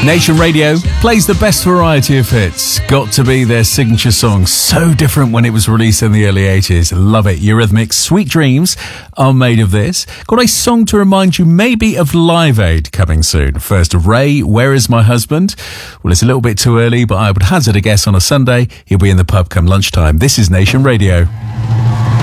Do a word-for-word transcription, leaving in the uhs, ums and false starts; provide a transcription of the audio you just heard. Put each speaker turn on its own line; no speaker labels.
Nation Radio plays the best variety of hits. Got to be their signature song. So different when it was released in the early eighties. Love it. Eurythmics' Sweet Dreams are made of this. Got a song to remind you maybe of Live Aid coming soon. First, Ray, Where Is My Husband? Well, it's a little bit too early, but I would hazard a guess on a Sunday he'll be in the pub come lunchtime. This is Nation Radio.